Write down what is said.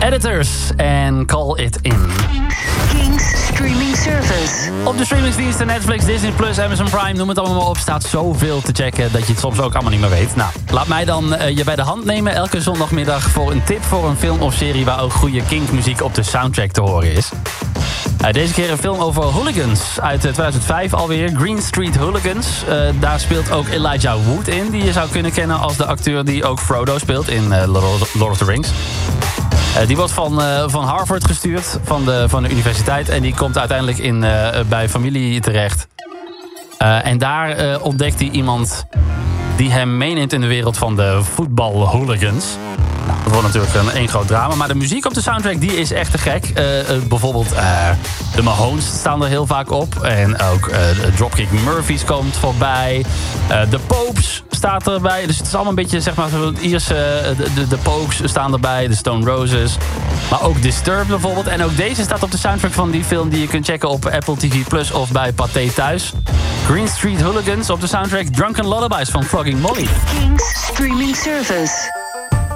Editors en Call It In. Kings Streaming Service. Op de streamingsdiensten Netflix, Disney+, Amazon Prime, noem het allemaal maar op, staat zoveel te checken dat je het soms ook allemaal niet meer weet. Nou, laat mij dan je bij de hand nemen elke zondagmiddag voor een tip voor een film of serie waar ook goede Kink-muziek op de soundtrack te horen is. Deze keer een film over hooligans uit 2005 alweer. Green Street Hooligans. Daar speelt ook Elijah Wood in, die je zou kunnen kennen als de acteur die ook Frodo speelt in Lord of the Rings. Die wordt van Harvard gestuurd, van de universiteit. En die komt uiteindelijk bij familie terecht. En daar ontdekt hij iemand die hem meeneemt in de wereld van de voetbalhooligans. Nou, dat wordt natuurlijk een groot drama. Maar de muziek op de soundtrack die is echt te gek. Bijvoorbeeld de Mahones staan er heel vaak op. En ook Dropkick Murphys komt voorbij. De Popes staat erbij. Dus het is allemaal een beetje, zeg maar, het Ierse... De Pogues staan erbij. De Stone Roses. Maar ook Disturbed bijvoorbeeld. En ook deze staat op de soundtrack van die film die je kunt checken op Apple TV Plus of bij Pathé Thuis. Green Street Hooligans op de soundtrack Drunken Lullabies van Flogging Molly. Kings Streaming Service.